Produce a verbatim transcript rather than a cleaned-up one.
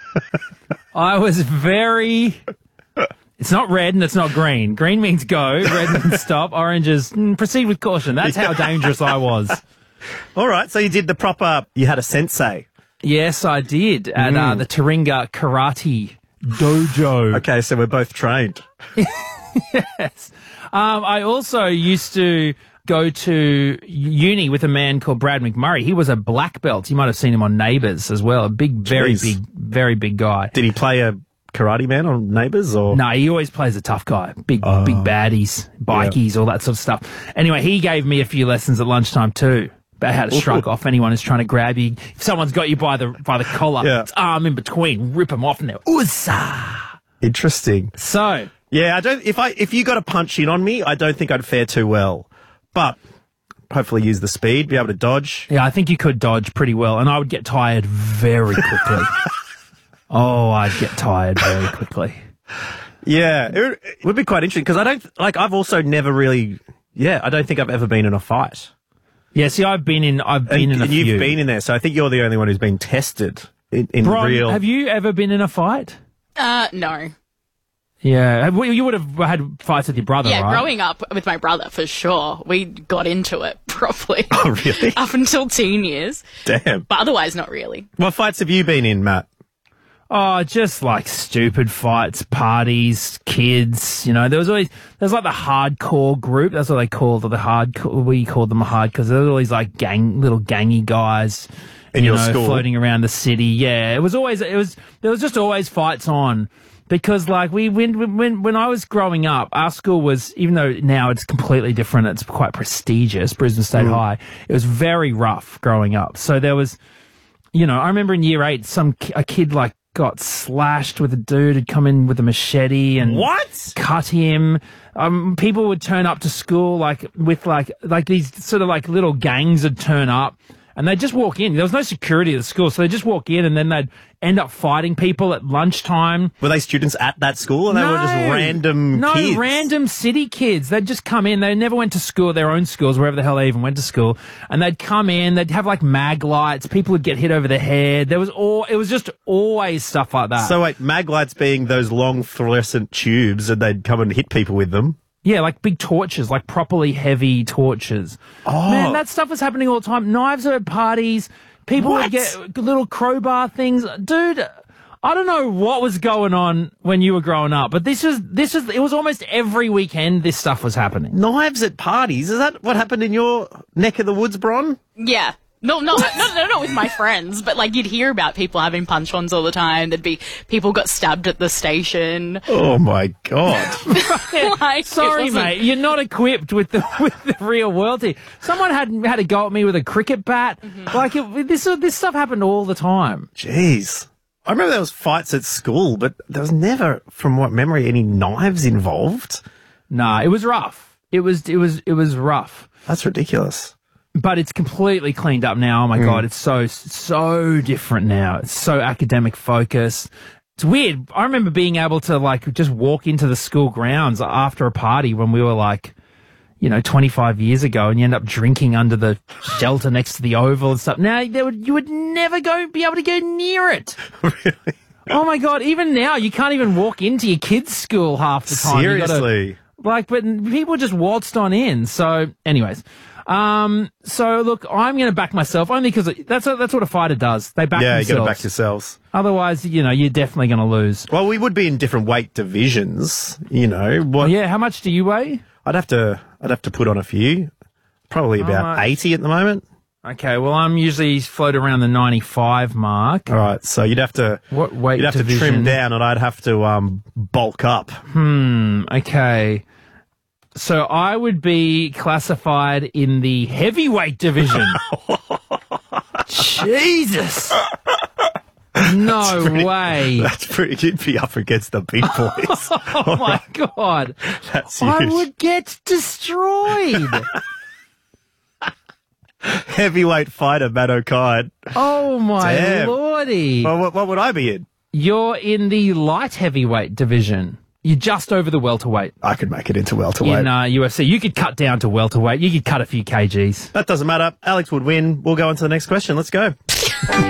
I was very... It's not red and it's not green. Green means go, red means stop, orange is mm, proceed with caution. That's how dangerous I was. All right, so you did the proper... You had a sensei. Yes, I did, at Mm. uh, the Taringa Karate Dojo. Okay, so we're both trained. Yes. Um, I also used to go to uni with a man called Brad McMurray. He was a black belt. You might have seen him on Neighbours as well. A big, very Jeez. big, very big guy. Did he play a karate man on Neighbours? Or No, he always plays a tough guy. Big, Oh. big baddies, bikies, all that sort of stuff. Anyway, he gave me a few lessons at lunchtime too about how to shrug Ooh. off anyone who's trying to grab you. If someone's got you by the by the collar, Yeah. its arm in between, rip them off and they're uzza. Interesting. So, Yeah, I don't. If I if you got to punch in on me, I don't think I'd fare too well. But hopefully, use the speed, be able to dodge. yeah, I think you could dodge pretty well, and I would get tired very quickly. Oh, I'd get tired very quickly. Yeah, it would, it would be quite interesting because I don't like. I've also never really. Yeah, I don't think I've ever been in a fight. Yeah, see, I've been in. I've been and, in a and few. you've been in there, so I think you're the only one who's been tested in, in Bron, real. have you ever been in a fight? Uh, no. Yeah, Have- well, you would have had fights with your brother, Yeah, right? growing up with my brother, for sure. We got into it properly. Oh, really? Up until teen years. Damn. But otherwise, not really. What fights have you been in, Matt? Oh, just like stupid fights, parties, kids. You know, there was always there's like the hardcore group. That's what they called it. The hardcore. We called them hard because there was all these like gang, little gangy guys. In you your know, school? floating around the city. Yeah, it was always it was there was just always fights on. Because like we when when when I was growing up, our school was, even though now it's completely different, it's quite prestigious, Brisbane State Mm. High. It was very rough growing up. So there was, you know, I remember in year eight, some ki- a kid like got slashed with a dude had come in with a machete and What? cut him. Um, people would turn up to school like with like like these sort of like little gangs would turn up. And they'd just walk in. There was no security at the school, so they'd just walk in and then they'd end up fighting people at lunchtime. Were they students at that school, and they were just random no, kids? random city kids. They'd just come in. They never went to school, their own schools, wherever the hell they even went to school. And they'd come in. They'd have like mag lights. People would get hit over the head. There was all. It was just always stuff like that. So wait, mag lights being those long fluorescent tubes, and they'd come and hit people with them. Yeah, like big torches, like properly heavy torches. Oh. Man, that stuff was happening all the time. Knives at parties. People What? would get little crowbar things. Dude, I don't know what was going on when you were growing up, but this was, this was, it was almost every weekend this stuff was happening. Knives at parties? Is that what happened in your neck of the woods, Bron? Yeah. No, no, no, no, not with my friends, but like you'd hear about people having punch-ons all the time. There'd be people got stabbed at the station. Oh my god! Like, it Sorry, wasn't- mate, you're not equipped with the with the real world here. Someone had had a go at me with a cricket bat. Mm-hmm. Like it, this this stuff happened all the time. Jeez, I remember there was fights at school, but there was never, from what memory, any knives involved. Nah, it was rough. It was it was it was rough. That's ridiculous. But it's completely cleaned up now. Oh my God, it's so, so different now. It's so academic focused. It's weird. I remember being able to like just walk into the school grounds after a party when we were like, you know, twenty-five years ago, and you end up drinking under the shelter next to the Oval and stuff. Now, there would, you would never go be able to go near it. Really? Oh my God, even now, you can't even walk into your kids' school half the time. You gotta- Seriously? like, but people just waltzed on in. So, anyways. Um, so look, I'm going to back myself only because that's a, that's what a fighter does. They back Yeah, you got themselves. to back yourselves. Otherwise, you know, you're definitely going to lose. Well, we would be in different weight divisions. You know what? Yeah, how much do you weigh? I'd have to. I'd have to put on a few. Probably about much? eighty at the moment. Okay, well, I'm usually float around the ninety-five mark. All right, so you'd have to. What weight You'd have division? to trim down, and I'd have to um bulk up. Hmm, okay. So I would be classified in the heavyweight division. Jesus. No pretty- way. That's pretty. You'd be up against the big boys. Oh my God. That's huge. I would get destroyed. Heavyweight fighter Matt O'Kine. Oh my Damn. lordy. Well, what, what would I be in? You're in the light heavyweight division. You're just over the welterweight I could make it into welterweight. in uh, U F C. You could cut down to welterweight. You could cut a few kgs. That doesn't matter. Alex would win. We'll go on to the next question. Let's go.